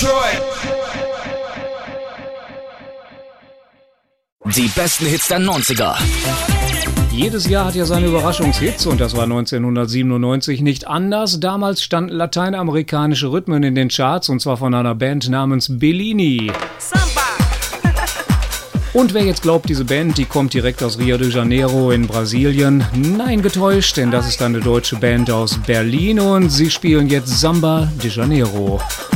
Die besten Hits der 90er. Jedes Jahr hat ja seine Überraschungshits und das war 1997 nicht anders. Damals standen lateinamerikanische Rhythmen in den Charts und zwar von einer Band namens Bellini. Und wer jetzt glaubt, diese Band, die kommt direkt aus Rio de Janeiro in Brasilien, nein, getäuscht, denn das ist eine deutsche Band aus Berlin und sie spielen jetzt Samba de Janeiro.